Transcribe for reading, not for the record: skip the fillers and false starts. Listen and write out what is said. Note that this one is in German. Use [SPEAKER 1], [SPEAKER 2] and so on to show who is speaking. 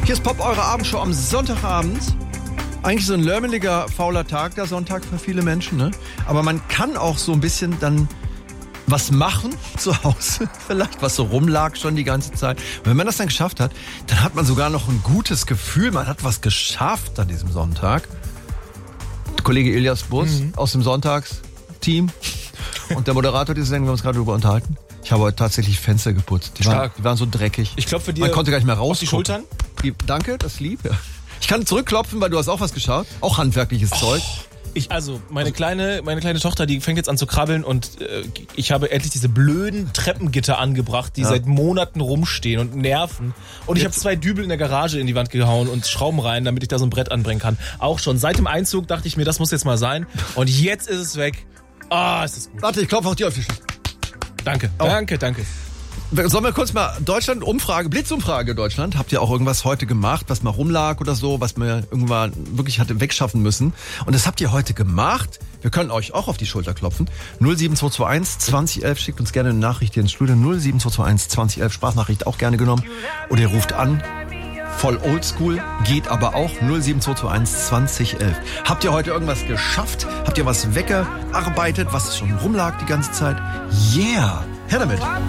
[SPEAKER 1] Hier ist Pop, eure Abendshow am Sonntagabend. Eigentlich so ein lärmeliger, fauler Tag, der Sonntag für viele Menschen, ne? Aber man kann auch so ein bisschen dann was machen zu Hause, vielleicht, was so rumlag schon die ganze Zeit. Und wenn man das dann geschafft hat, dann hat man sogar noch ein gutes Gefühl, man hat was geschafft an diesem Sonntag. Der Kollege Elias Bus aus dem Sonntagsteam und der Moderator dieser Sendung, wir haben uns gerade darüber unterhalten. Ich habe heute tatsächlich Fenster geputzt. Die waren so dreckig.
[SPEAKER 2] Ich klopfe dir
[SPEAKER 1] man konnte gar nicht mehr raus.
[SPEAKER 2] auf die Schultern.
[SPEAKER 1] Danke, das ist lieb. Ja. Ich kann zurückklopfen, weil du hast auch was geschaut. Auch handwerkliches Zeug.
[SPEAKER 2] Meine kleine Tochter, die fängt jetzt an zu krabbeln und ich habe endlich diese blöden Treppengitter angebracht, die seit Monaten rumstehen und nerven. Und ich habe 2 Dübel in der Garage in die Wand gehauen und Schrauben rein, damit ich da so ein Brett anbringen kann. Auch schon seit dem Einzug dachte ich mir, das muss jetzt mal sein. Und jetzt ist es weg. Ist das gut.
[SPEAKER 1] Warte, ich klopfe auch dir auf die Schulter.
[SPEAKER 2] Danke.
[SPEAKER 1] Sollen wir kurz mal Blitzumfrage Deutschland. Habt ihr auch irgendwas heute gemacht, was mal rumlag oder so, was man irgendwann wirklich hatte wegschaffen müssen? Und das habt ihr heute gemacht. Wir können euch auch auf die Schulter klopfen. 07221 2011, schickt uns gerne eine Nachricht hier ins Studio. 07221 2011, Sprachnachricht auch gerne genommen. Oder ihr ruft an. Voll oldschool, geht aber auch. 07221 2011. Habt ihr heute irgendwas geschafft? Habt ihr was weggearbeitet, was schon rumlag die ganze Zeit? Yeah! Her damit!